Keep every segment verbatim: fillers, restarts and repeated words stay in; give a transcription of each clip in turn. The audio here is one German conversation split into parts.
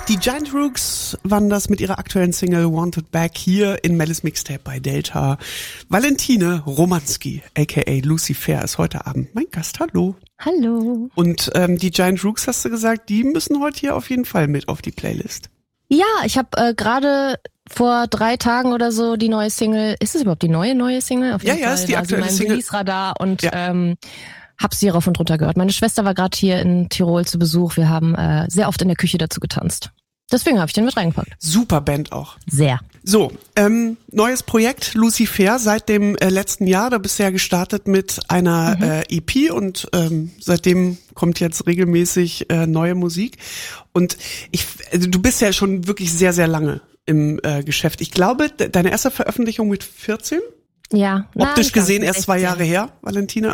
Die Giant Rooks waren das mit ihrer aktuellen Single Wanted Back hier in Melis Mixtape bei Delta. Valentine Romanski, aka Lucifer, ist heute Abend mein Gast. Hallo. Hallo. Und ähm, die Giant Rooks, hast du gesagt, die müssen heute hier auf jeden Fall mit auf die Playlist. Ja, ich habe äh, gerade vor drei Tagen oder so die neue Single, ist es überhaupt die neue, neue Single? Auf jeden ja, ja, Fall ist die aktuelle Single. Single. Release-Radar und ja. ähm, hab sie rauf und runter gehört. Meine Schwester war gerade hier in Tirol zu Besuch. Wir haben äh, sehr oft in der Küche dazu getanzt. Deswegen habe ich den mit reingepackt. Super Band auch. Sehr. So, ähm, neues Projekt Lucifer seit dem äh, letzten Jahr. Da bist du ja gestartet mit einer mhm. äh, E P und ähm, seitdem kommt jetzt regelmäßig äh, neue Musik. Und ich, also du bist ja schon wirklich sehr, sehr lange im äh, Geschäft. Ich glaube, de- deine erste Veröffentlichung mit vierzehn? Ja. Optisch na, gesehen erst zwei Jahre her, Valentina.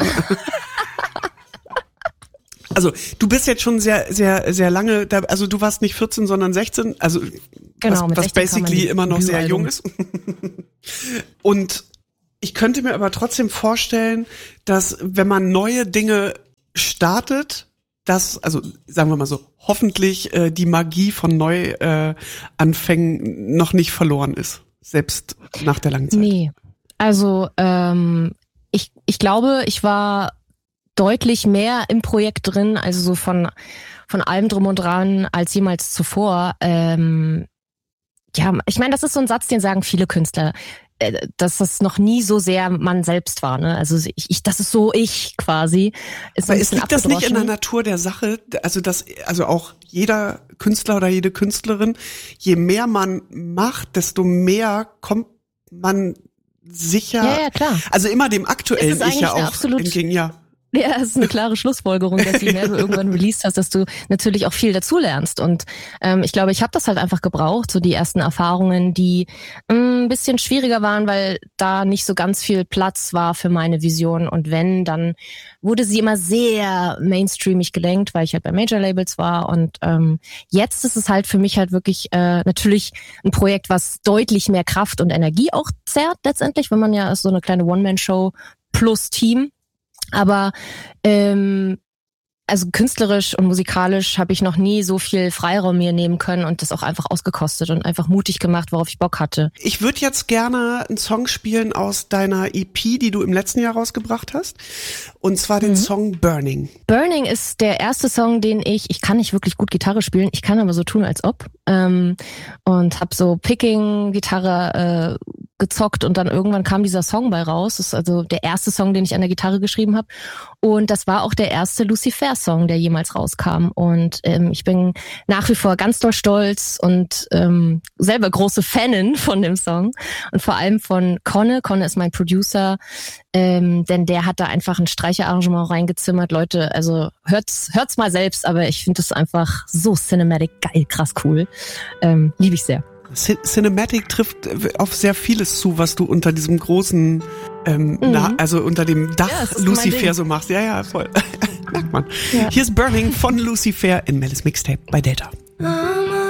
Also du bist jetzt schon sehr, sehr, sehr lange, da, also du warst nicht vierzehn, sondern sechzehn, also genau, was, was basically immer noch sehr jung ist. Und ich könnte mir aber trotzdem vorstellen, dass wenn man neue Dinge startet, dass, also sagen wir mal so, hoffentlich äh, die Magie von Neuanfängen äh, noch nicht verloren ist, selbst nach der langen Zeit. Nee, also ähm, ich, ich glaube, ich war deutlich mehr im Projekt drin, also so von von allem drum und dran als jemals zuvor. Ähm, ja, ich meine, das ist so ein Satz, den sagen viele Künstler, äh, dass das noch nie so sehr man selbst war. Ne? Also ich, ich, das ist so ich quasi. Ist Aber es liegt das nicht in der Natur der Sache, also dass also auch jeder Künstler oder jede Künstlerin, je mehr man macht, desto mehr kommt man sicher. Ja, ja, klar. Also immer dem aktuellen Ich ja auch entgegen, ja. Ja, es ist eine klare Schlussfolgerung, dass je mehr du irgendwann released hast, dass du natürlich auch viel dazulernst. Und ähm, ich glaube, ich habe das halt einfach gebraucht, so die ersten Erfahrungen, die mh, ein bisschen schwieriger waren, weil da nicht so ganz viel Platz war für meine Vision. Und wenn, dann wurde sie immer sehr mainstreamig gelenkt, weil ich halt bei Major-Labels war. Und ähm, jetzt ist es halt für mich halt wirklich äh, natürlich ein Projekt, was deutlich mehr Kraft und Energie auch zerrt letztendlich, wenn man ja so eine kleine One-Man-Show plus Team. Aber ähm, also künstlerisch und musikalisch habe ich noch nie so viel Freiraum mir nehmen können und das auch einfach ausgekostet und einfach mutig gemacht, worauf ich Bock hatte. Ich würde jetzt gerne einen Song spielen aus deiner E P, die du im letzten Jahr rausgebracht hast. Und zwar den mhm. Song Burning. Burning ist der erste Song, den ich, ich kann nicht wirklich gut Gitarre spielen, ich kann aber so tun, als ob. Ähm, und habe so Picking-Gitarre äh, gezockt und dann irgendwann kam dieser Song bei raus. Das ist also der erste Song, den ich an der Gitarre geschrieben habe. Und das war auch der erste Lucifer-Song, der jemals rauskam. Und ähm, ich bin nach wie vor ganz doll stolz und ähm, selber große Fanin von dem Song. Und vor allem von Conne. Conne ist mein Producer, ähm, denn der hat da einfach ein Streicherarrangement reingezimmert. Leute, also hört's, hört's mal selbst, aber ich finde das einfach so cinematic, geil, krass cool. Ähm, liebe ich sehr. Cinematic trifft auf sehr vieles zu, was du unter diesem großen, ähm, mhm. na, also unter dem Dach ja, Lucifer so machst. Ja, ja, voll. Merkt man. Ja. Hier ist Burning von Lucifer in Melis Mixtape bei Delta.